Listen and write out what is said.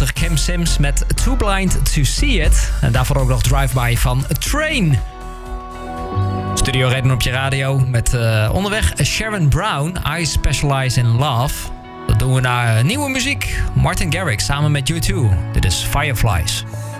prachtig. Kim Sims met Too Blind to See It. En daarvoor ook nog Drive-By van Train. Studio Reden op je radio met onderweg Sharon Brown, I Specialize in Love. Dat doen we naar nieuwe muziek. Martin Garrix samen met U2. Dit is Fireflies.